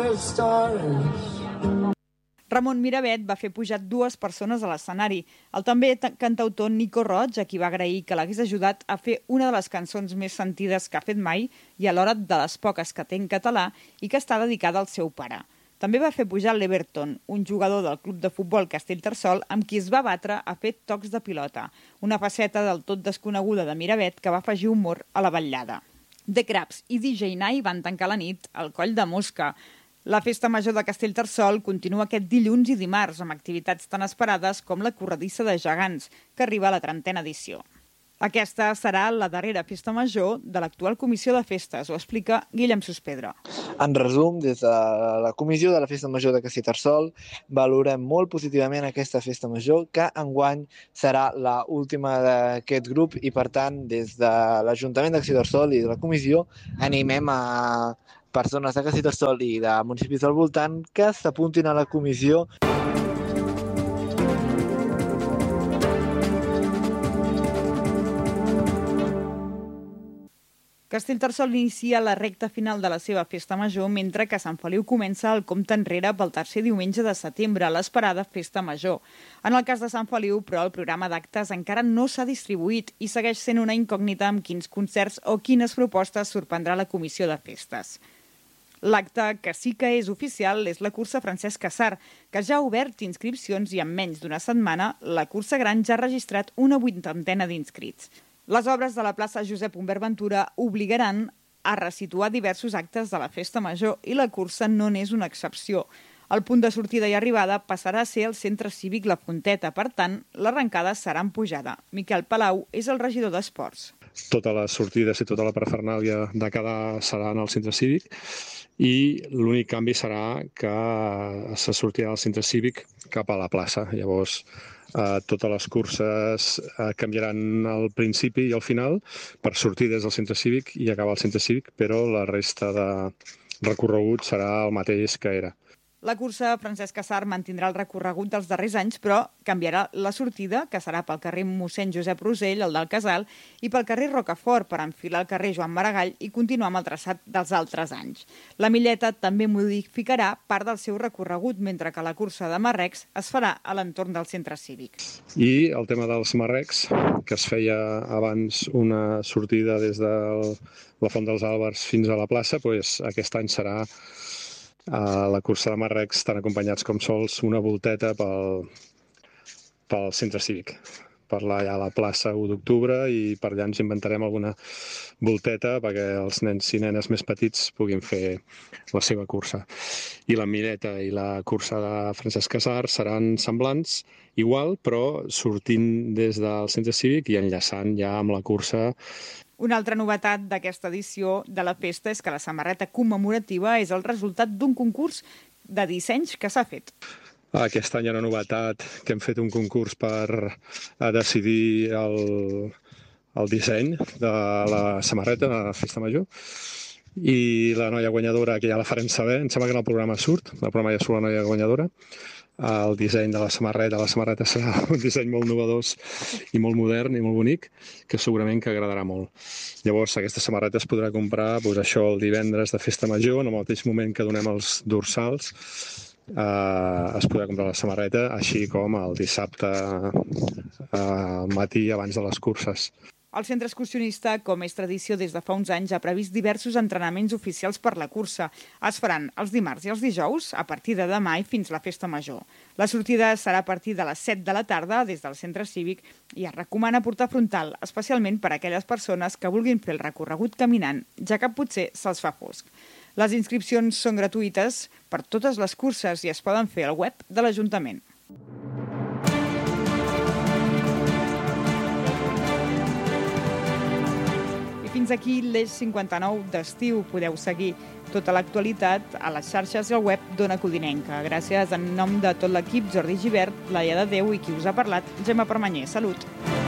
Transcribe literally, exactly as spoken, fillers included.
Ramon Miravet va fer pujar dues persones a l'escenari. El també cantautor Nico Roig, a qui va agrair que l'hagués ajudat a fer una de les cançons més sentides que ha fet mai i alhora de les poques que té en català i que està dedicada al seu pare. També va fer pujar l'Everton, un jugador del club de futbol Castellterçol amb qui es va batre a fer tocs de pilota, una faceta del tot desconeguda de Miravet que va afegir humor a la vetllada. The Craps i D J Nai van tancar la nit al Coll de Mosca. La Festa Major de Castellterçol continua aquest dilluns i dimarts amb activitats tan esperades com la Corredissa de Gegants, que arriba a la trentena edició. Aquesta serà la darrera Festa Major de l'actual Comissió de Festes, ho explica Guillem Sospedra. En resum, des de la Comissió de la Festa Major de Castellterçol valorem molt positivament aquesta Festa Major, que enguany serà l'última d'aquest grup i, per tant, des de l'Ajuntament de Castellterçol i de la Comissió animem a persones de Castellterçol i de municipis del voltant que s'apuntin a la comissió. Castellterçol inicia la recta final de la seva Festa Major, mentre que Sant Feliu comença el compte enrere pel tercer diumenge de setembre, l'esperada Festa Major. En el cas de Sant Feliu, però, el programa d'actes encara no s'ha distribuït i segueix sent una incògnita amb quins concerts o quines propostes sorprendrà la Comissió de Festes. L'acte que sí que és oficial és la cursa Francesc Casar, que ja ha obert inscripcions i en menys d'una setmana la cursa gran ja ha registrat una vuitantena d'inscrits. Les obres de la plaça Josep Humbert Ventura obligaran a resituar diversos actes de la Festa Major i la cursa no n'és una excepció. El punt de sortida i arribada passarà a ser el centre cívic La Fonteta, per tant, l'arrencada serà en pujada. Miquel Palau és el regidor d'Esports. Totes les sortides i tota la parafernàlia de cada serà en el centre cívic i l'únic canvi serà que se sortirà del centre cívic cap a la plaça. Llavors, eh, totes les curses eh, canviaran al principi i al final per sortir des del centre cívic i acabar al centre cívic, però la resta de recorregut serà el mateix que era. La cursa Francesc Casar mantindrà el recorregut dels darrers anys, però canviarà la sortida, que serà pel carrer mossèn Josep Rosell, el del Casal, i pel carrer Rocafort per enfilar el carrer Joan Maragall i continuar amb el traçat dels altres anys. La Milleta també modificarà part del seu recorregut, mentre que la cursa de Marrecs es farà a l'entorn del centre cívic. I el tema dels Marrecs, que es feia abans una sortida des de la Font dels Àlbers fins a la plaça, doncs aquest any serà a la cursa de Marrecs, tan acompanyats com sols, una volteta pel, pel centre cívic, per allà a la plaça u d'octubre, i per allà ens inventarem alguna volteta perquè els nens i nenes més petits puguin fer la seva cursa. I la Mireta i la cursa de Francesc Casar seran semblants, igual, però sortint des del centre cívic i enllaçant ja amb la cursa. Una altra novetat d'aquesta edició de la festa és que la samarreta commemorativa és el resultat d'un concurs de dissenys que s'ha fet. Aquest any hi ha una novetat, que hem fet un concurs per decidir el, el disseny de la samarreta de la Festa Major, i la noia guanyadora, que ja la farem saber, em sembla que en el programa surt, el programa ja surt la noia guanyadora. El disseny de la samarreta, la samarreta serà un disseny molt innovador i molt modern i molt bonic, que segurament que agradarà molt. Llavors, aquesta samarreta es podrà comprar doncs, això el divendres de Festa Major, en el mateix moment que donem els dorsals, eh, es podrà comprar la samarreta, així com el dissabte eh, al matí abans de les curses. El centre excursionista, com és tradició des de fa uns anys, ha previst diversos entrenaments oficials per la cursa. Es faran els dimarts i els dijous, a partir de demà i fins la Festa Major. La sortida serà a partir de les set de la tarda des del centre cívic i es recomana portar frontal, especialment per a aquelles persones que vulguin fer el recorregut caminant, ja que potser se'ls fa fosc. Les inscripcions són gratuïtes per totes les curses i es poden fer al web de l'Ajuntament. Fins aquí l'Eix cinquanta-nou d'estiu. Podeu seguir tota l'actualitat a les xarxes i al web d'Ona Codinenca. Gràcies en nom de tot l'equip, Jordi Givert, Laia de Déu i qui us ha parlat, Gemma Permanyer. Salut!